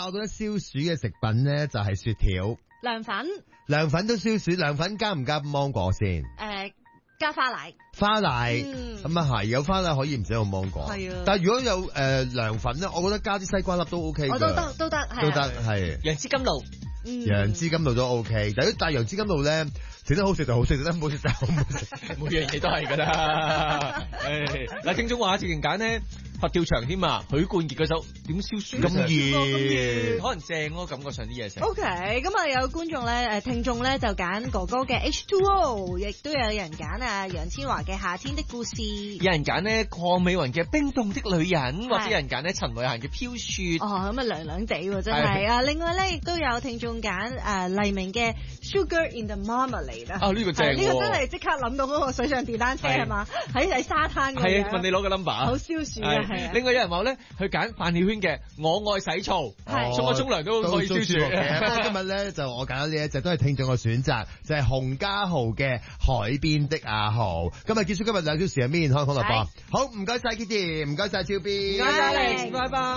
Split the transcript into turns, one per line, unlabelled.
我覺得消暑嘅食品咧就係雪條、涼粉都消暑，涼粉加唔加芒果先？
加花奶，
花奶咁啊係，有花奶可以唔使用芒果。係啊，但係如果有涼粉咧，我覺得加啲西瓜粒都 OK 嘅。
都得係。
楊枝甘露，
楊枝甘露都 OK，但係楊枝甘露咧食得好食就好食，食得唔好食就好唔好食。
每樣嘢都係㗎啦。嗱，聽眾話直情揀呢佛跳牆添啊，許冠傑嗰首點消暑
咁熱，
可能正咯，感覺上啲嘢食。
OK，咁啊有觀眾咧聽眾咧就揀哥哥嘅 H2O， 亦都有人揀楊千嬅嘅夏天的故事，
有人揀呢鄺美雲嘅冰凍的女人，或者有人揀呢陳慧嫻嘅飄雪。
咁啊涼涼地喎真係啊！另外咧亦都有聽眾揀黎明嘅 Sugar in the Marmalade 啦。
呢個正喎，
呢個真係即刻諗到嗰個水上電單車係嘛？喺沙灘嘅。係
問你攞個 number。
好消暑啊！
另外有人話咧，去揀范曉萱嘅《我愛洗澡》，沖個沖涼都可以消暑。
今日咧就我揀咗呢一隻都係聽眾嘅選擇，就係洪家豪嘅《海邊的阿豪》。今日結束今日2小時嘅面開康樂播，好唔該晒 Kitty，唔該晒超 B，
唔該晒你，拜拜。